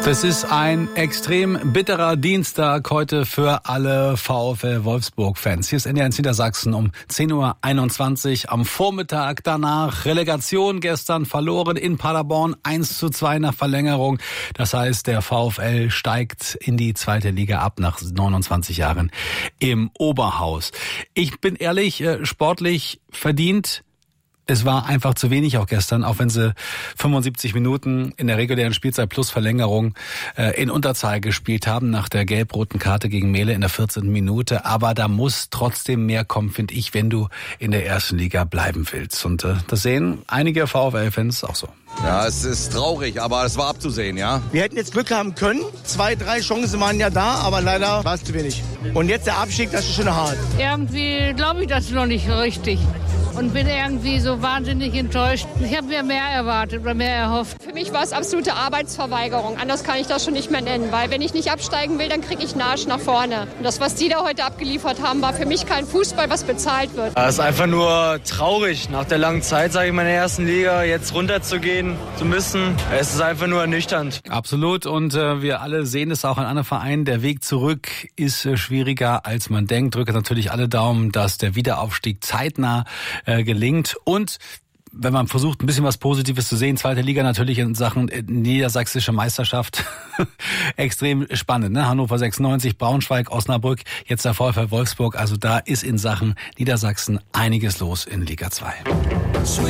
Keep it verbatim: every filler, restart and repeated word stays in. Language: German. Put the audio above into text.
Es ist ein extrem bitterer Dienstag heute für alle VfL Wolfsburg-Fans. Hier ist N D R eins Niedersachsen um zehn Uhr einundzwanzig. Am Vormittag danach Relegation gestern verloren in Paderborn eins zu zwei nach Verlängerung. Das heißt, der VfL steigt in die zweite Liga ab nach neunundzwanzig Jahren im Oberhaus. Ich bin ehrlich, sportlich verdient. Es war einfach zu wenig auch gestern, auch wenn sie fünfundsiebzig Minuten in der regulären Spielzeit plus Verlängerung äh, in Unterzahl gespielt haben nach der gelb-roten Karte gegen Mele in der vierzehnten Minute. Aber da muss trotzdem mehr kommen, finde ich, wenn du in der ersten Liga bleiben willst. Und äh, das sehen einige VfL-Fans auch so. Ja, es ist traurig, aber es war abzusehen, ja. Wir hätten jetzt Glück haben können. Zwei, drei Chancen waren ja da, aber leider war es zu wenig. Und jetzt der Abstieg, das ist schon hart. Irgendwie glaube ich das noch nicht richtig. Und bin irgendwie so wahnsinnig enttäuscht. Ich habe mir mehr erwartet oder mehr erhofft. Für mich war es absolute Arbeitsverweigerung. Anders kann ich das schon nicht mehr nennen. Weil wenn ich nicht absteigen will, dann kriege ich einen Arsch nach vorne. Und das, was die da heute abgeliefert haben, war für mich kein Fußball, was bezahlt wird. Es ist einfach nur traurig, nach der langen Zeit, sage ich mal, in der ersten Liga jetzt runterzugehen zu müssen. Es ist einfach nur ernüchternd. Absolut. Und äh, wir alle sehen es auch an anderen Vereinen. Der Weg zurück ist äh, schwieriger, als man denkt. Drücke natürlich alle Daumen, dass der Wiederaufstieg zeitnah äh, gelingt. Und wenn man versucht, ein bisschen was Positives zu sehen, zweite Liga natürlich in Sachen niedersächsische Meisterschaft extrem spannend. Ne? Hannover sechsundneunzig, Braunschweig, Osnabrück, jetzt der VfL Wolfsburg. Also da ist in Sachen Niedersachsen einiges los in Liga zwei.